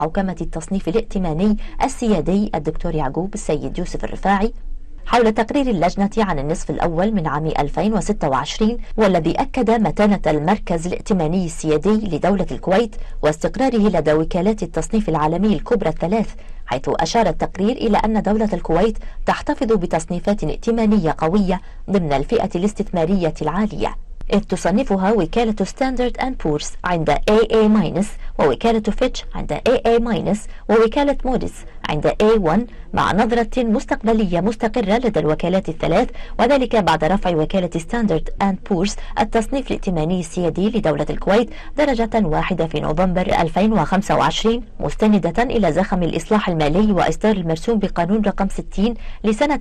حوكمة التصنيف الائتماني السيادي الدكتور يعقوب السيد يوسف الرفاعي حول تقرير اللجنة عن النصف الأول من عام 2026، والذي أكد متانة المركز الائتماني السيادي لدولة الكويت واستقراره لدى وكالات التصنيف العالمي الكبرى الثلاث، حيث أشار التقرير إلى أن دولة الكويت تحتفظ بتصنيفات ائتمانية قوية ضمن الفئة الاستثمارية العالية، إذ تصنفها وكالة ستاندرد أند بورس عند AA- ووكالة فيتش عند AA- ووكالة موديس عند A1، مع نظرة مستقبلية مستقرة لدى الوكالات الثلاث، وذلك بعد رفع وكالة ستاندرد أند بورس التصنيف الائتماني السيادي لدولة الكويت درجة واحدة في نوفمبر 2025، مستندة إلى زخم الإصلاح المالي وإصدار المرسوم بقانون رقم 60 لسنة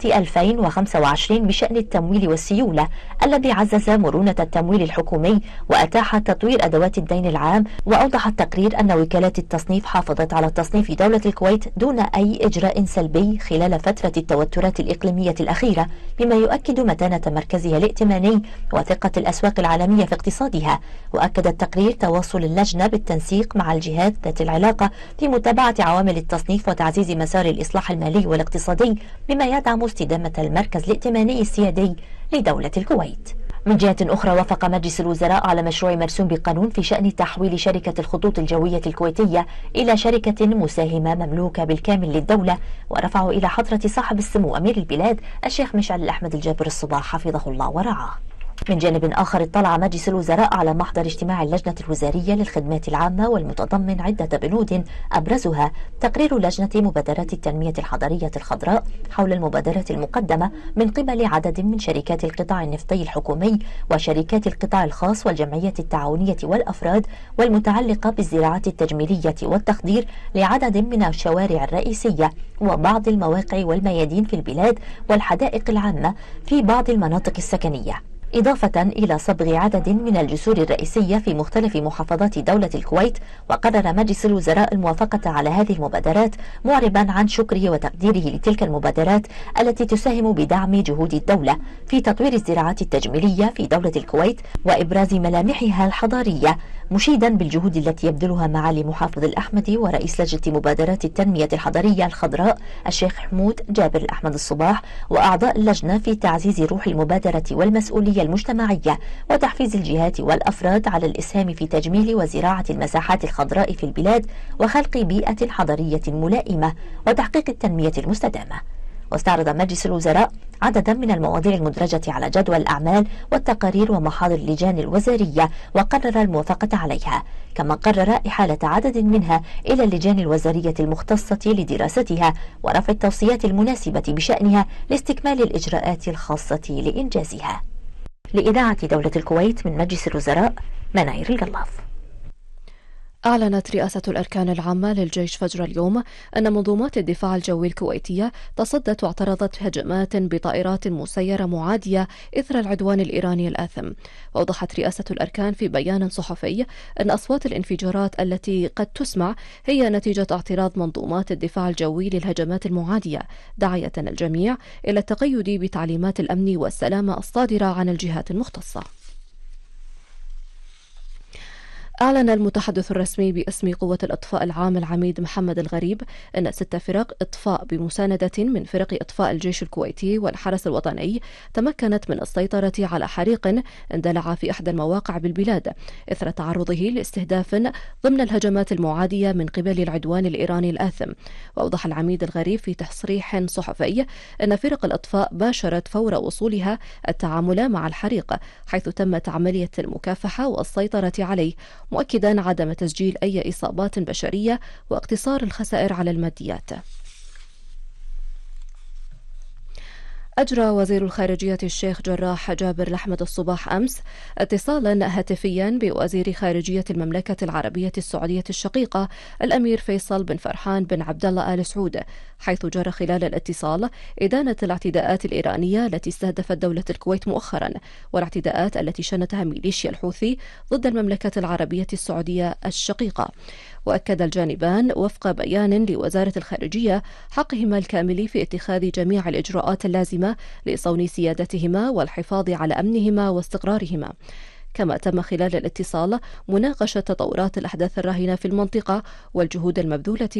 2025 بشأن التمويل والسيولة، الذي عزز مرونة التمويل الحكومي وأتاح تطوير أدوات الدين العام. وأوضح التقرير أن وكالات التصنيف حافظت على تصنيف دولة الكويت دون أي إجراء سلبي خلال فترة التوترات الإقليمية الأخيرة، بما يؤكد متانة مركزها الائتماني وثقة الأسواق العالمية في اقتصادها. وأكد التقرير تواصل اللجنة بالتنسيق مع الجهات ذات العلاقة في متابعة عوامل التصنيف وتعزيز مسار الإصلاح المالي والاقتصادي، بما يدعم استدامة المركز الائتماني السيادي لدولة الكويت. من جهة أخرى، وافق مجلس الوزراء على مشروع مرسوم بقانون في شأن تحويل شركة الخطوط الجوية الكويتية إلى شركة مساهمة مملوكة بالكامل للدولة، ورفعه إلى حضرة صاحب السمو أمير البلاد الشيخ مشعل الأحمد الجابر الصباح حفظه الله ورعاه. من جانب آخر، اطلع مجلس الوزراء على محضر اجتماع اللجنة الوزارية للخدمات العامة، والمتضمن عدة بنود أبرزها تقرير لجنة مبادرات التنمية الحضرية الخضراء حول المبادرات المقدمة من قبل عدد من شركات القطاع النفطي الحكومي وشركات القطاع الخاص والجمعيات التعاونية والأفراد، والمتعلقة بالزراعة التجميلية والتخضير لعدد من الشوارع الرئيسية وبعض المواقع والميادين في البلاد والحدائق العامة في بعض المناطق السكنية، إضافة إلى صبغ عدد من الجسور الرئيسية في مختلف محافظات دولة الكويت. وقرر مجلس الوزراء الموافقة على هذه المبادرات، معربا عن شكره وتقديره لتلك المبادرات التي تساهم بدعم جهود الدولة في تطوير الزراعات التجميلية في دولة الكويت وإبراز ملامحها الحضارية، مشيدا بالجهود التي يبذلها معالي محافظ الأحمدي ورئيس لجنة مبادرات التنمية الحضرية الخضراء الشيخ حمود جابر الأحمد الصباح وأعضاء اللجنة في تعزيز روح المبادرة والمسؤولية المجتمعية وتحفيز الجهات والأفراد على الإسهام في تجميل وزراعة المساحات الخضراء في البلاد وخلق بيئة حضرية ملائمة وتحقيق التنمية المستدامة. واستعرض مجلس الوزراء عددا من المواضيع المدرجة على جدول الأعمال والتقارير ومحاضر اللجان الوزارية وقرر الموافقة عليها، كما قرر إحالة عدد منها إلى اللجان الوزارية المختصة لدراستها ورفع التوصيات المناسبة بشأنها لاستكمال الإجراءات الخاصة لإنجازها. لإذاعة دولة الكويت من مجلس الوزراء، مناير القلاف. أعلنت رئاسة الأركان العامة للجيش فجر اليوم أن منظومات الدفاع الجوي الكويتية تصدت واعترضت هجمات بطائرات مسيرة معادية إثر العدوان الإيراني الآثم. وأوضحت رئاسة الأركان في بيان صحفي أن أصوات الانفجارات التي قد تسمع هي نتيجة اعتراض منظومات الدفاع الجوي للهجمات المعادية، داعية الجميع إلى التقيد بتعليمات الأمن والسلامة الصادرة عن الجهات المختصة. أعلن المتحدث الرسمي باسم قوة الإطفاء العام العميد محمد الغريب أن 6 فرق إطفاء بمساندة من فرق إطفاء الجيش الكويتي والحرس الوطني تمكنت من السيطرة على حريق اندلع في إحدى المواقع بالبلاد إثر تعرضه لاستهداف ضمن الهجمات المعادية من قبل العدوان الإيراني الآثم. وأوضح العميد الغريب في تصريح صحفي أن فرق الإطفاء باشرت فور وصولها التعامل مع الحريق، حيث تمت عملية المكافحة والسيطرة عليه، مؤكدا عدم تسجيل أي إصابات بشرية واقتصار الخسائر على الماديات. أجرى وزير الخارجية الشيخ جراح جابر الأحمد الصباح أمس اتصالا هاتفيا بوزير خارجية المملكة العربية السعودية الشقيقة الأمير فيصل بن فرحان بن عبد الله آل سعود، حيث جرى خلال الاتصال إدانة الاعتداءات الإيرانية التي استهدفت دولة الكويت مؤخرا، والاعتداءات التي شنتها ميليشيا الحوثي ضد المملكة العربية السعودية الشقيقة. وأكد الجانبان وفق بيان لوزارة الخارجية حقهما الكامل في اتخاذ جميع الإجراءات اللازمة لصون سيادتهما والحفاظ على أمنهما واستقرارهما. كما تم خلال الاتصال مناقشة تطورات الأحداث الراهنة في المنطقة والجهود المبذولة